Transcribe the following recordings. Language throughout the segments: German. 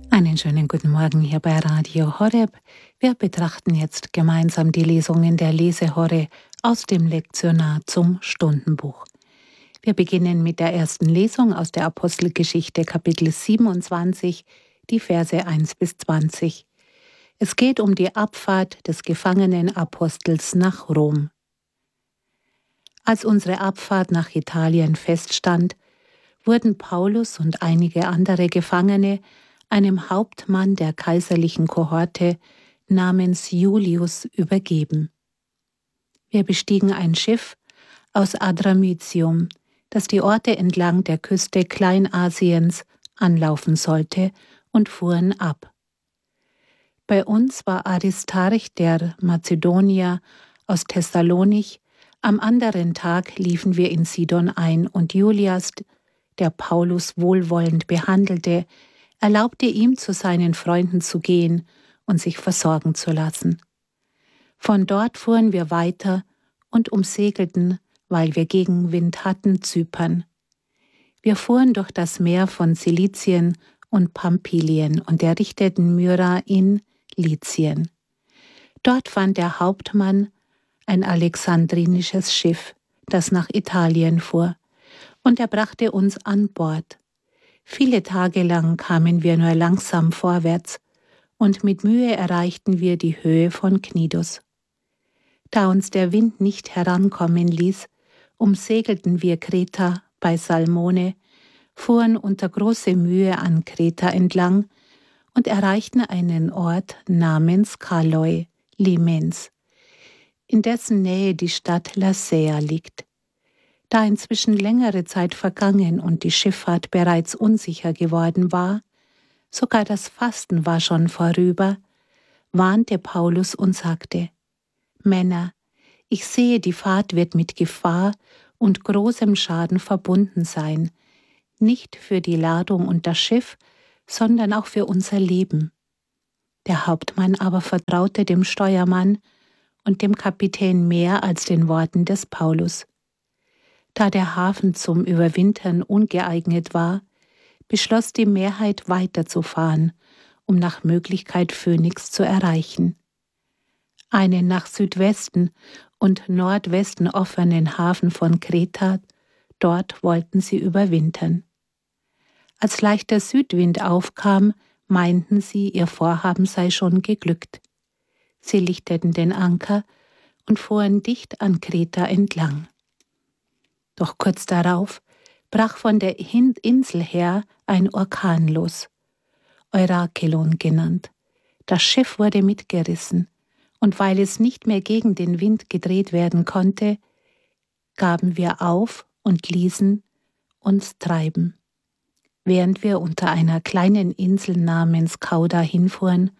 Einen schönen guten Morgen hier bei Radio Horeb. Wir betrachten jetzt gemeinsam die Lesungen der Lesehorre aus dem Lektionar zum Stundenbuch. Wir beginnen mit der ersten Lesung aus der Apostelgeschichte Kapitel 27, die Verse 1 bis 20. Es geht um die Abfahrt des gefangenen Apostels nach Rom. Als unsere Abfahrt nach Italien feststand, wurden Paulus und einige andere Gefangene einem Hauptmann der kaiserlichen Kohorte namens Julius übergeben. Wir bestiegen ein Schiff aus Adramyttium, das die Orte entlang der Küste Kleinasiens anlaufen sollte, und fuhren ab. Bei uns war Aristarch der Mazedonier aus Thessalonich. Am anderen Tag liefen wir in Sidon ein, und Julias, der Paulus wohlwollend behandelte, erlaubte ihm, zu seinen Freunden zu gehen und sich versorgen zu lassen. Von dort fuhren wir weiter und umsegelten, weil wir Gegenwind hatten, Zypern. Wir fuhren durch das Meer von Silizien und Pamphylien und errichteten Myra in Lycien. Dort fand der Hauptmann ein alexandrinisches Schiff, das nach Italien fuhr, und er brachte uns an Bord. Viele Tage lang kamen wir nur langsam vorwärts, und mit Mühe erreichten wir die Höhe von Knidus. Da uns der Wind nicht herankommen ließ, umsegelten wir Kreta bei Salmone, fuhren unter großer Mühe an Kreta entlang und erreichten einen Ort namens Kaloi, Limens, in dessen Nähe die Stadt Lasea liegt. Da inzwischen längere Zeit vergangen und die Schifffahrt bereits unsicher geworden war, sogar das Fasten war schon vorüber, warnte Paulus und sagte: Männer, ich sehe, die Fahrt wird mit Gefahr und großem Schaden verbunden sein, nicht für die Ladung und das Schiff, sondern auch für unser Leben. Der Hauptmann aber vertraute dem Steuermann und dem Kapitän mehr als den Worten des Paulus. Da der Hafen zum Überwintern ungeeignet war, beschloss die Mehrheit weiterzufahren, um nach Möglichkeit Phönix zu erreichen. Einen nach Südwesten und Nordwesten offenen Hafen von Kreta, dort wollten sie überwintern. Als leichter Südwind aufkam, meinten sie, ihr Vorhaben sei schon geglückt. Sie lichteten den Anker und fuhren dicht an Kreta entlang. Doch kurz darauf brach von der Insel her ein Orkan los, Eurakelon genannt. Das Schiff wurde mitgerissen, und weil es nicht mehr gegen den Wind gedreht werden konnte, gaben wir auf und ließen uns treiben. Während wir unter einer kleinen Insel namens Cauda hinfuhren,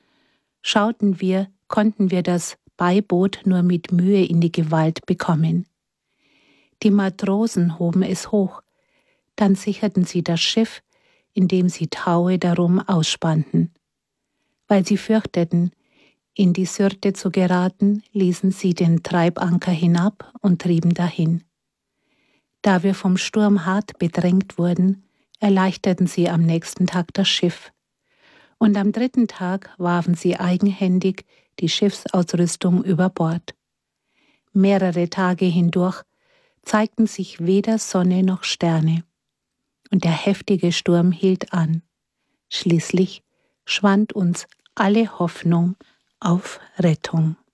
konnten wir das Beiboot nur mit Mühe in die Gewalt bekommen. Die Matrosen hoben es hoch, dann sicherten sie das Schiff, indem sie Taue darum ausspannten. Weil sie fürchteten, in die Syrte zu geraten, ließen sie den Treibanker hinab und trieben dahin. Da wir vom Sturm hart bedrängt wurden, erleichterten sie am nächsten Tag das Schiff, und am dritten Tag warfen sie eigenhändig die Schiffsausrüstung über Bord. Mehrere Tage hindurch zeigten sich weder Sonne noch Sterne, und der heftige Sturm hielt an. Schließlich schwand uns alle Hoffnung auf Rettung.